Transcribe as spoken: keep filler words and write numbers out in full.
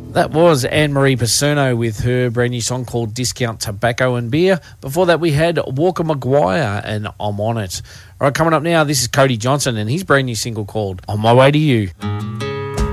That was Anne-Marie Pasuno with her brand new song called Discount Tobacco and Beer. Before that, we had Walker Maguire and I'm On It. All right, coming up now, this is Cody Johnson and his brand new single called On My Way to You.